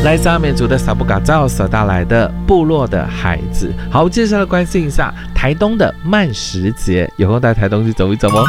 来自阿美族的萨布嘎照所带来的部落的孩子。好，接下来关心一下台东的慢食节，有空带台东去走一走哦。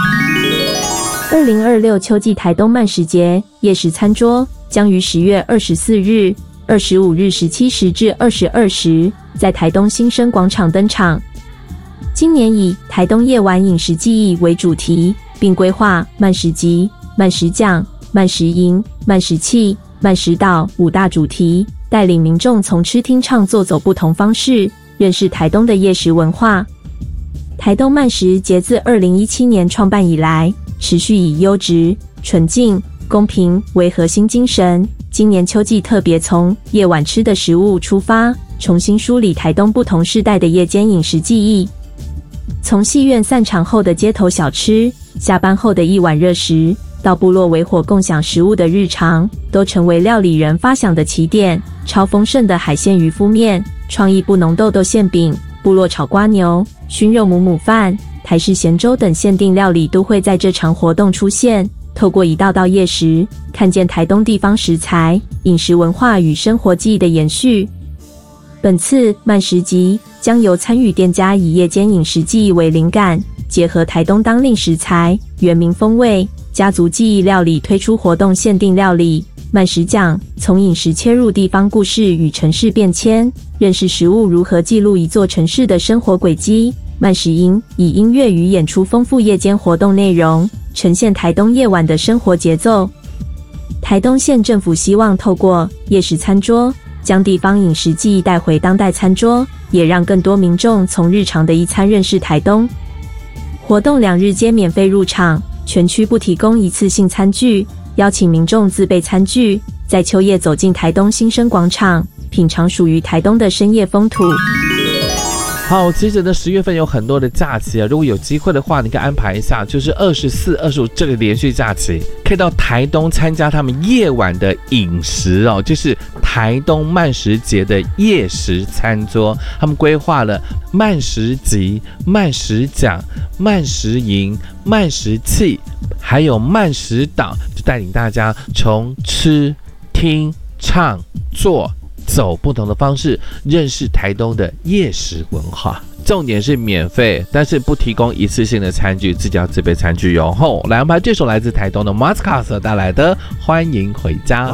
2026秋季台东慢食节夜食餐桌将于10月24日、25日17时至22时在台东新生广场登场。今年以台东夜晚饮食记忆为主题，并规划慢食集、慢食奖、慢食营、慢食器、慢食岛5大主题，带领民众从吃听唱做走不同方式，认识台东的夜食文化。台东慢食节自2017年创办以来，持续以优质、纯净、公平为核心精神。今年秋季特别从夜晚吃的食物出发，重新梳理台东不同世代的夜间饮食记忆。从戏院散场后的街头小吃，下班后的一碗热食，到部落围火共享食物的日常，都成为料理人发想的起点。超丰盛的海鲜鱼敷面、创意布农豆豆馅饼、部落炒瓜牛、熏肉母饭、台式咸粥等限定料理都会在这场活动出现。透过一道道夜食，看见台东地方食材、饮食文化与生活记忆的延续。本次慢食集将由参与店家以夜间饮食记忆为灵感，结合台东当令食材、原民风味、家族记忆料理，推出活动限定料理慢食奖，从饮食切入地方故事与城市变迁，认识食物如何记录一座城市的生活轨迹。慢食营以音乐与演出丰富夜间活动内容，呈现台东夜晚的生活节奏。台东县政府希望透过夜食餐桌，将地方饮食记忆带回当代餐桌，也让更多民众从日常的一餐认识台东。活动2日皆免费入场，全区不提供一次性餐具，邀请民众自备餐具，在秋夜走进台东新生广场，品尝属于台东的深夜风土。 好，接着呢10月份有很多的假期啊，如果有机会的话，你可以安排一下，就是24、25这个连续假期，可以到台东参加他们夜晚的饮食哦，就是台东慢食节的夜食餐桌。他们规划了慢食集、慢食奖、慢食营、慢食器，还有慢食岛，就带领大家从吃、听、唱、做走不同的方式认识台东的夜食文化。重点是免费，但是不提供一次性的餐具，自己要自备餐具哟。后来安排这首来自台东的 Masca 所带来的《欢迎回家》。